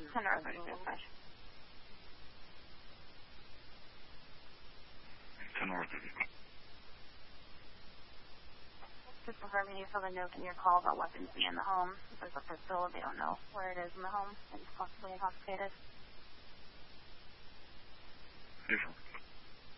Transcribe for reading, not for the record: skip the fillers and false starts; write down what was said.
10-30 dispatch. 10-30. Just confirming you filled a note in your call about weapons being in the home. If there's a pistol, they don't know where it is in the home. It's possibly intoxicated. Beautiful.